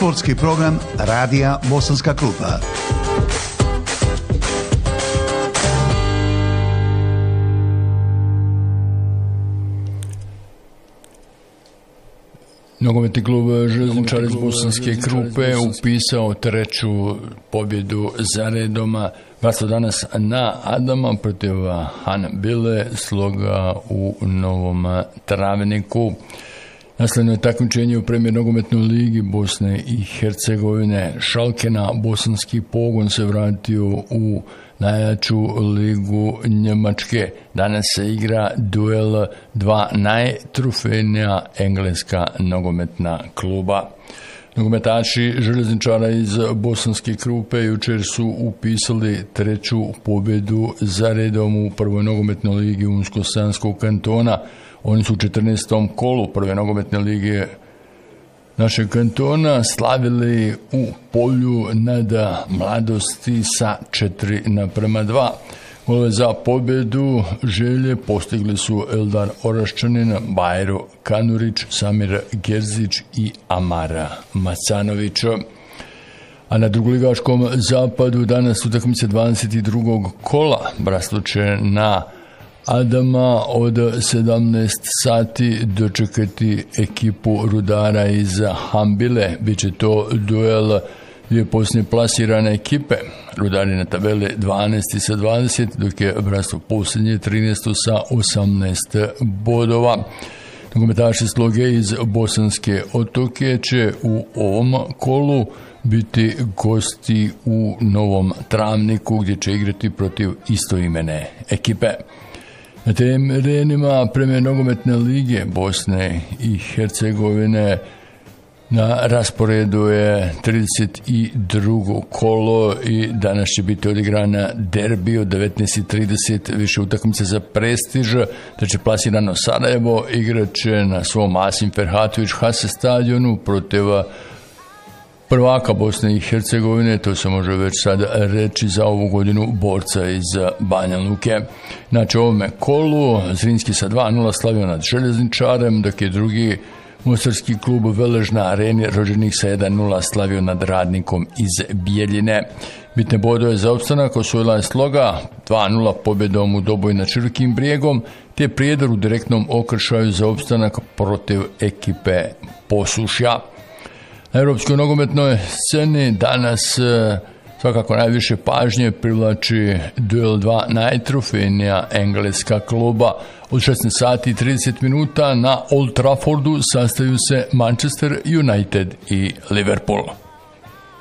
Sportski program Radija Bosanska Krupa. Nogometni klub Željezničari iz Bosanske Krupe upisao treću pobjedu za redoma. Glasao danas na Adama protiv Hanbile, sloga u Novom Travniku. Nasledno je takmičenje u premijer nogometnoj ligi Bosne i Hercegovine. Šalke na bosanski pogon se vratio u najjaču ligu Njemačke. Danas se igra duel dva najtrofejnija engleska nogometna kluba. Nogometaši Željezničara iz Bosanske Krupe jučer su upisali treću pobjedu za redom u prvoj nogometnoj ligi Unsko-Sanskog kantona. Oni su u 14. kolu prve nogometne lige našeg kantona slavili u Polju nad Mladosti sa 4:2. Golove za pobjedu Želje postigli su Eldar Oraščanin, Bajro Kanurić, Samir Gerzić i Amara Macanović. A na drugoligaškom zapadu danas utakmice 22. kola Braslo će na Adama od 17 sati dočekati ekipu Rudara iz Hanbile. Biće to duel dvije posljednje plasirane ekipe. Rudari na tabeli 12 sa 20, dok je Braslo posljednje 13 sa 18 bodova. Nogometaši Sloge iz Bosanske Otoke će u ovom kolu biti gosti u Novom Travniku, gdje će igrati protiv istoimene ekipe. Na terenima premijer nogometne lige Bosne i Hercegovine na rasporedu je 32. kolo i danas će biti odigrana derbi od 19:30, više utakmice za prestiž, da će plasirano Sarajevo igraće na svom Asim Ferhatović Hase stadionu protiv prvaka Bosne i Hercegovine, to se može već sad reći za ovu godinu, borca iz Banja Luke. Znači, u ovome kolu Zrinski sa 2:0 slavio nad Željezničarem, dok je drugi mostarski klub Velež na areni Rođenih sa 1:0 slavio nad Radnikom iz Bijeljine. Bitne bodove za opstanak osvojila je Sloga 2:0 pobjedom u Doboju nad Širokim brijegom, te Prijedor u direktnom okršaju za opstanak protiv ekipe Posušja. Na europskoj nogometnoj sceni danas svakako najviše pažnje privlači duel dva najtrofejnija engleska kluba. Od 16:30 na Old Traffordu sastaju se Manchester United i Liverpool.